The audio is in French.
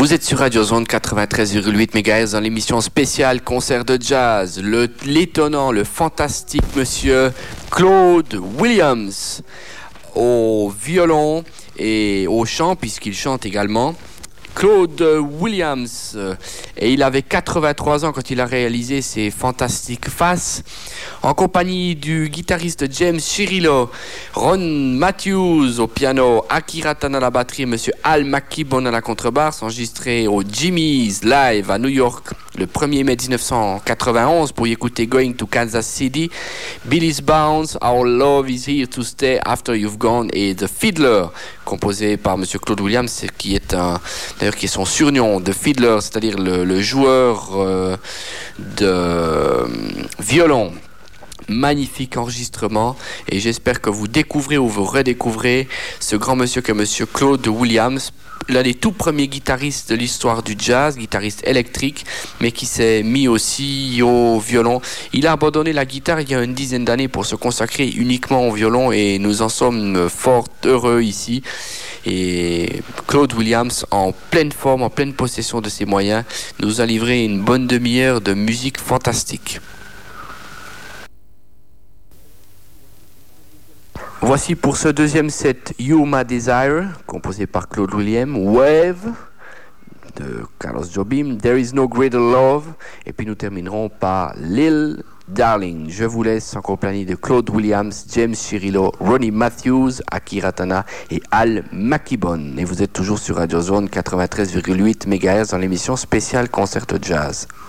Vous êtes sur Radio Zone 93,8 MHz dans l'émission spéciale concert de jazz. L'étonnant, le fantastique monsieur Claude Williams au violon et au chant, puisqu'il chante également. Claude Williams, et il avait 83 ans quand il a réalisé ces fantastiques faces, en compagnie du guitariste James Cirillo, Ron Matthews au piano, Akira Tana à la batterie et monsieur Al McKibbon à la contrebasse, enregistré au Jimmy's Live à New York le 1er mai 1991 pour y écouter Going to Kansas City, Billy's Bounce, Our Love is Here to Stay After You've Gone et The Fiddler, composé par monsieur Claude Williams, qui est son surnom de Fiddler, c'est-à-dire le joueur de violon. Magnifique enregistrement, et j'espère que vous découvrez ou vous redécouvrez ce grand monsieur que monsieur Claude Williams, l'un des tout premiers guitaristes de l'histoire du jazz, guitariste électrique, mais qui s'est mis aussi au violon. Il a abandonné la guitare il y a une dizaine d'années pour se consacrer uniquement au violon, et nous en sommes fort heureux ici. Et Claude Williams, en pleine forme, en pleine possession de ses moyens, nous a livré une bonne demi-heure de musique fantastique. Voici pour ce deuxième set You My Desire, composé par Claude Williams, Wave de Carlos Jobim, There Is No Greater Love, et puis nous terminerons par Lil Darling. Je vous laisse en compagnie de Claude Williams, James Cirillo, Ronnie Matthews, Akira Tana et Al McKibbon. Et vous êtes toujours sur Radio Zone 93,8 MHz dans l'émission spéciale concert jazz.